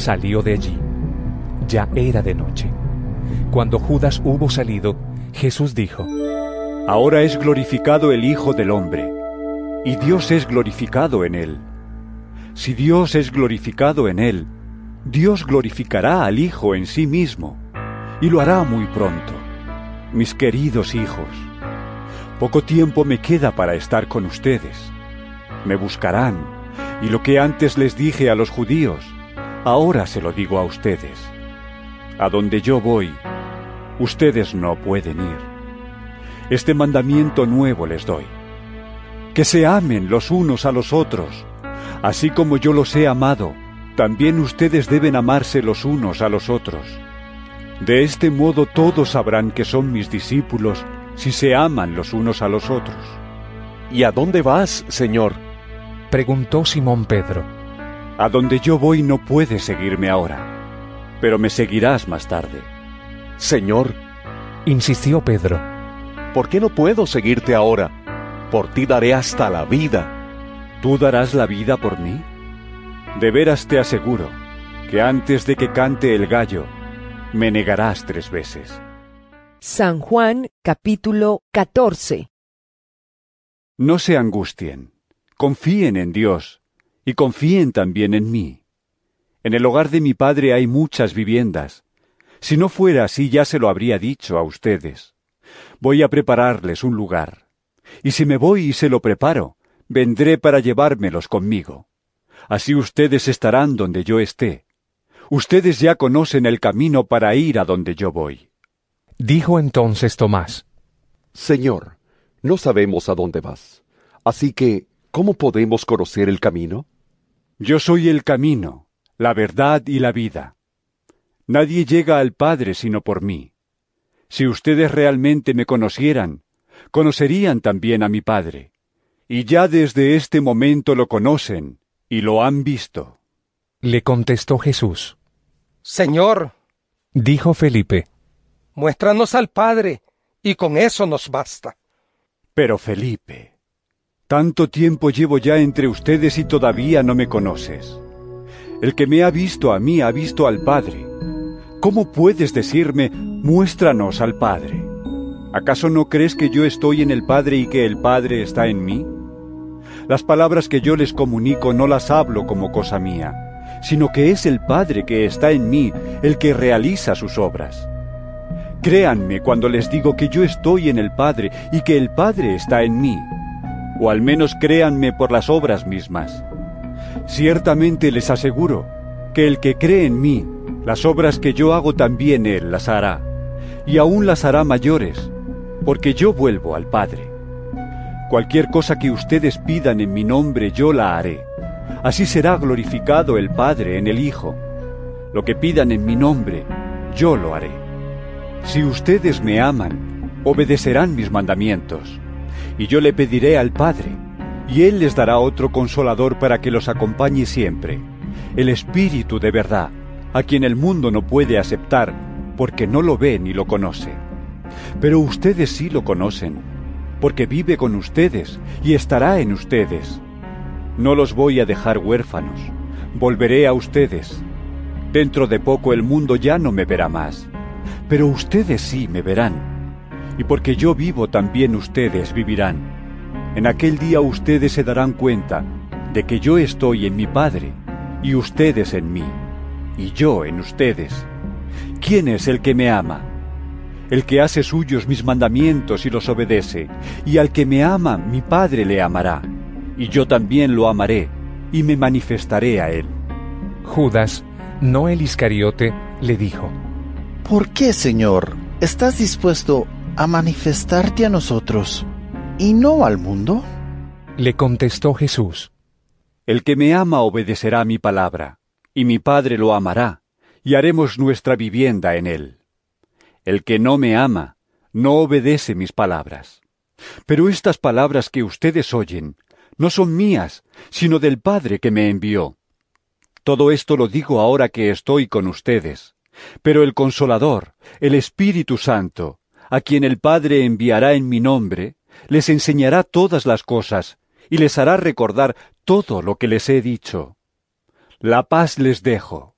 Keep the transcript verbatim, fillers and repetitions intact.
salió de allí. Ya era de noche. Cuando Judas hubo salido, Jesús dijo: Ahora es glorificado el Hijo del Hombre, y Dios es glorificado en él. Si Dios es glorificado en él, Dios glorificará al Hijo en sí mismo, y lo hará muy pronto. Mis queridos hijos, poco tiempo me queda para estar con ustedes. Me buscarán, y lo que antes les dije a los judíos, ahora se lo digo a ustedes. A donde yo voy, ustedes no pueden ir. Este mandamiento nuevo les doy: que se amen los unos a los otros. Así como yo los he amado, también ustedes deben amarse los unos a los otros. De este modo todos sabrán que son mis discípulos si se aman los unos a los otros. ¿Y a dónde vas, Señor?, preguntó Simón Pedro. A donde yo voy no puedes seguirme ahora, pero me seguirás más tarde. Señor, insistió Pedro, ¿por qué no puedo seguirte ahora? Por ti daré hasta la vida. ¿Tú darás la vida por mí? De veras te aseguro que antes de que cante el gallo, me negarás tres veces. San Juan, capítulo catorce. No se angustien, confíen en Dios, y confíen también en mí. En el hogar de mi Padre hay muchas viviendas. Si no fuera así, ya se lo habría dicho a ustedes. Voy a prepararles un lugar. Y si me voy y se lo preparo, vendré para llevármelos conmigo. Así ustedes estarán donde yo esté. Ustedes ya conocen el camino para ir a donde yo voy. Dijo entonces Tomás: Señor, no sabemos a dónde vas. Así que, ¿cómo podemos conocer el camino? Yo soy el camino, la verdad y la vida. Nadie llega al Padre sino por mí. Si ustedes realmente me conocieran, conocerían también a mi Padre. Y ya desde este momento lo conocen y lo han visto. Le contestó Jesús: Señor, dijo Felipe, muéstranos al Padre, y con eso nos basta. Pero Felipe, tanto tiempo llevo ya entre ustedes y todavía no me conoces. El que me ha visto a mí ha visto al Padre. ¿Cómo puedes decirme, muéstranos al Padre? ¿Acaso no crees que yo estoy en el Padre y que el Padre está en mí? Las palabras que yo les comunico no las hablo como cosa mía, sino que es el Padre que está en mí el que realiza sus obras. Créanme cuando les digo que yo estoy en el Padre y que el Padre está en mí, o al menos créanme por las obras mismas. Ciertamente les aseguro que el que cree en mí, las obras que yo hago también él las hará, y aún las hará mayores, porque yo vuelvo al Padre. Cualquier cosa que ustedes pidan en mi nombre yo la haré. Así será glorificado el Padre en el Hijo. Lo que pidan en mi nombre, yo lo haré. Si ustedes me aman, obedecerán mis mandamientos. Y yo le pediré al Padre, y Él les dará otro consolador para que los acompañe siempre, el Espíritu de verdad, a quien el mundo no puede aceptar, porque no lo ve ni lo conoce. Pero ustedes sí lo conocen, porque vive con ustedes y estará en ustedes. No los voy a dejar huérfanos, volveré a ustedes. Dentro de poco el mundo ya no me verá más, pero ustedes sí me verán. Y porque yo vivo también ustedes vivirán. En aquel día ustedes se darán cuenta de que yo estoy en mi Padre, y ustedes en mí, y yo en ustedes. ¿Quién es el que me ama? El que hace suyos mis mandamientos y los obedece, y al que me ama mi Padre le amará, y yo también lo amaré, y me manifestaré a él. Judas, no el Iscariote, le dijo: ¿Por qué, Señor, estás dispuesto a manifestarte a nosotros, y no al mundo? Le contestó Jesús: El que me ama obedecerá mi palabra, y mi Padre lo amará, y haremos nuestra vivienda en él. El que no me ama, no obedece mis palabras. Pero estas palabras que ustedes oyen, no son mías, sino del Padre que me envió. Todo esto lo digo ahora que estoy con ustedes. Pero el Consolador, el Espíritu Santo, a quien el Padre enviará en mi nombre, les enseñará todas las cosas, y les hará recordar todo lo que les he dicho. La paz les dejo,